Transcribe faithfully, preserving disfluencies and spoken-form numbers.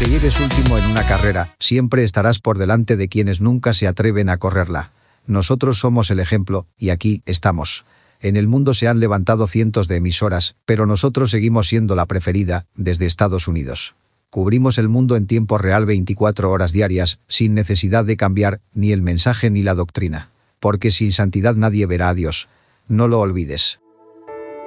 Aunque llegues último en una carrera, siempre estarás por delante de quienes nunca se atreven a correrla. Nosotros somos el ejemplo, y aquí estamos. En el mundo se han levantado cientos de emisoras, pero nosotros seguimos siendo la preferida, desde Estados Unidos. Cubrimos el mundo en tiempo real veinticuatro horas diarias, sin necesidad de cambiar ni el mensaje ni la doctrina. Porque sin santidad nadie verá a Dios. No lo olvides.